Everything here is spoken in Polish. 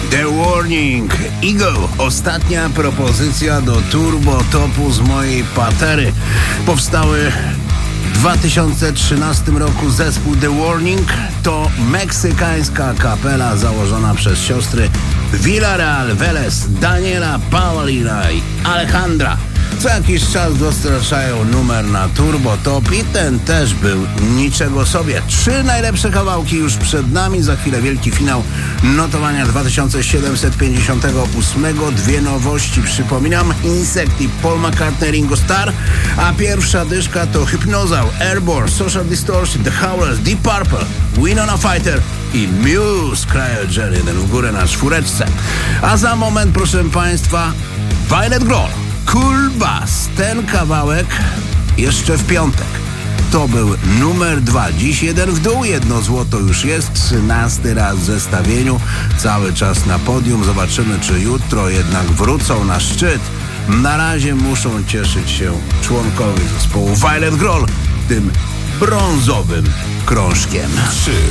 The Warning, Eagle. Ostatnia propozycja do Turbo Topu z mojej patery. Powstały w 2013 roku zespół The Warning. To meksykańska kapela założona przez siostry Villarreal Velez, Daniela, Paulina i Alejandra. Co jakiś czas dostarczają numer na Turbo Top i ten też był niczego sobie. 3 najlepsze kawałki już przed nami, za chwilę wielki finał notowania 2758. 2 nowości, przypominam, Insect i Paul McCartney, Ringo Starr, a pierwsza dyszka to Hypnozaur, Airborne, Social Distortion, The Howlers, Deep Purple, Winona Fighter i Muse, Cryogen, 1 w górę na 4. A za moment, proszę Państwa, Violet Grohl, Cool Bass. Ten kawałek jeszcze w piątek. To był numer 2. Dziś 1 w dół, 1 złoto już jest. 13 raz w zestawieniu. Cały czas na podium. Zobaczymy, czy jutro jednak wrócą na szczyt. Na razie muszą cieszyć się członkowie zespołu Violet Grohl tym brązowym krążkiem. 3.